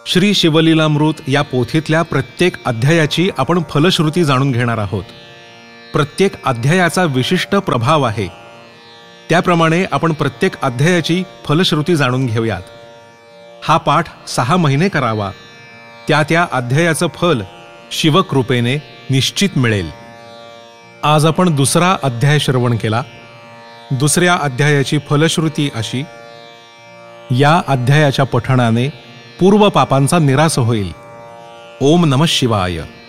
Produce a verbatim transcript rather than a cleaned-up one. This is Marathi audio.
श्री शिवलीलामृत या पोथीतल्या प्रत्येक अध्यायाची आपण फलश्रुती जाणून घेणार आहोत. प्रत्येक अध्यायाचा विशिष्ट प्रभाव आहे, त्याप्रमाणे आपण प्रत्येक अध्यायाची फलश्रुती जाणून घेऊयात. हा पाठ सहा महिने करावा, त्या त्या अध्यायाचं फल शिवकृपेने निश्चित मिळेल. आज आपण दुसरा अध्याय श्रवण केला. दुसऱ्या अध्यायाची फलश्रुती अशी: या अध्यायाच्या पठणाने पूर्व पापांचा निरास होईल. ओम नमः शिवाय.